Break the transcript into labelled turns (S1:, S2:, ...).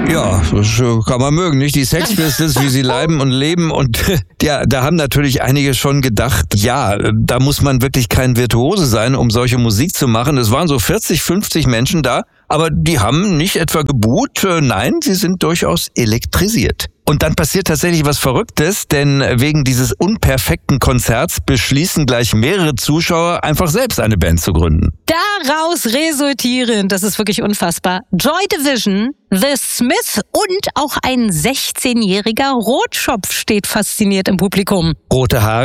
S1: Ja, das kann man mögen, nicht? Die Sex Pistols, wie sie leiben und leben. Und ja, da haben natürlich einige schon gedacht, ja, da muss man wirklich kein Virtuose sein, um solche Musik zu machen. Es waren so 40, 50 Menschen da, aber die haben nicht etwa gebuht. Nein, sie sind durchaus elektrisiert. Und dann passiert tatsächlich was Verrücktes, denn wegen dieses unperfekten Konzerts beschließen gleich mehrere Zuschauer, einfach selbst eine Band zu gründen.
S2: Daraus resultierend, das ist wirklich unfassbar, Joy Division, The Smiths und auch ein 16-jähriger Rotschopf steht fasziniert im Publikum.
S1: Rote Haare.